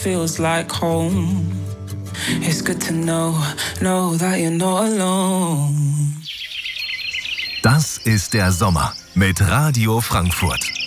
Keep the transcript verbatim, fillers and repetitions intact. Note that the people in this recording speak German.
feels like home. It's good to know, know that you're not alone. Das ist der Sommer mit Radio Frankfurt.